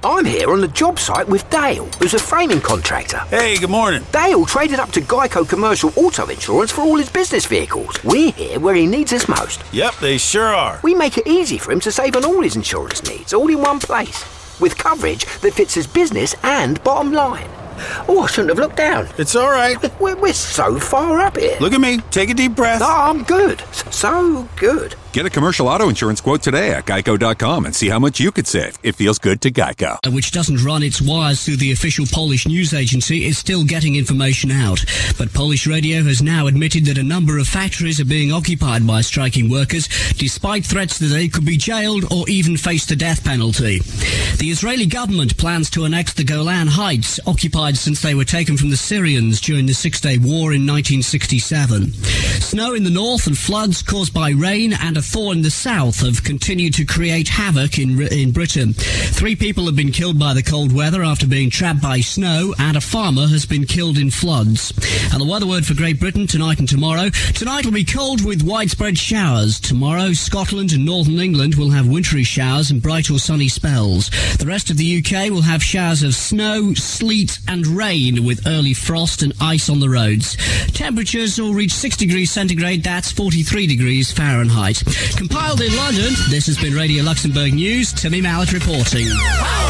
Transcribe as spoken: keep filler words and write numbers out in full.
I'm here on the job site with Dale, who's a framing contractor. Hey, good morning. Dale traded up to Geico Commercial Auto Insurance for all his business vehicles. We're here where he needs us most. Yep, they sure are. We make it easy for him to save on all his insurance needs, all in one place, with coverage that fits his business and bottom line. Oh, I shouldn't have looked down. It's all right. We're, we're so far up here. Look at me. Take a deep breath. Oh, I'm good. So good. Get a commercial auto insurance quote today at geico dot com and see how much you could save. It feels good to Geico. Which doesn't run its wires through the official Polish news agency, is still getting information out. But Polish radio has now admitted that a number of factories are being occupied by striking workers, despite threats that they could be jailed or even face the death penalty. The Israeli government plans to annex the Golan Heights, occupied since they were taken from the Syrians during the Six-Day War in nineteen sixty-seven. Snow in the north and floods caused by rain and a thaw in the south have continued to create havoc in in Britain. Three people have been killed by the cold weather after being trapped by snow, and a farmer has been killed in floods. And the weather word for Great Britain tonight and tomorrow. Tonight will be cold with widespread showers. Tomorrow, Scotland and northern England will have wintry showers and bright or sunny spells. The rest of the U K will have showers of snow, sleet and rain with early frost and ice on the roads. Temperatures will reach six degrees centigrade, that's forty-three degrees Fahrenheit. Compiled in London, this has been Radio Luxembourg News. Timmy Mallet reporting.